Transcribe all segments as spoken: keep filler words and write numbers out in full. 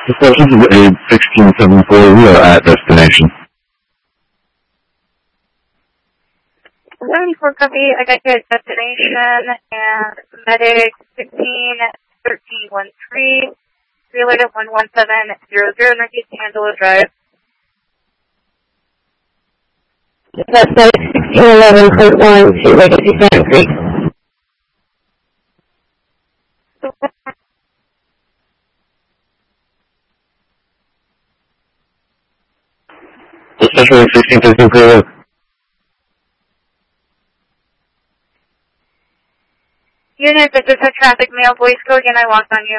This is A sixteen seventy-four. We are at destination. seventy-four copy. I got you at destination and medic sixteen thirteen one three. Related one one seven zero zero Northeast Angelo Drive. That's medic sixteen eleven code one to Legacy Santa Creek. Dispatcher sixteen thirteen clear. Unit, this is a traffic mail voice code and I locked on you.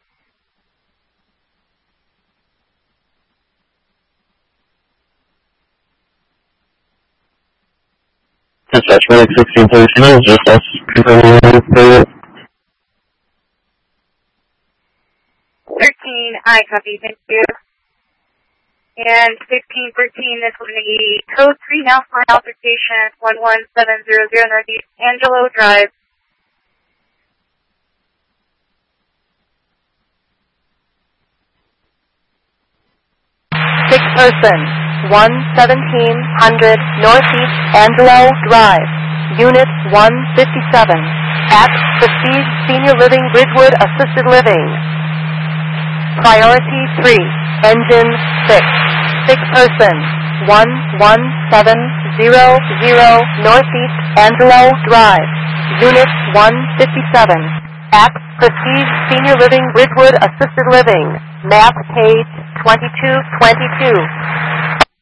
Dispatch medic sixteen thirteen is just us confirming clear. thirteen, I copy, thank you. And sixteen thirteen, this will be code three now for an altercation, one one seven zero zero Northeast Angelo Drive. Six person, one seventeen hundred Northeast Angelo Drive, Unit one fifty-seven, at Prestige Senior Living Ridgewood Assisted Living. Priority three, engine six, six person, one one seven zero zero Northeast Angelo Drive, Unit one fifty-seven, at Prestige Senior Living Ridgewood Assisted Living, map page twenty-two twenty-two.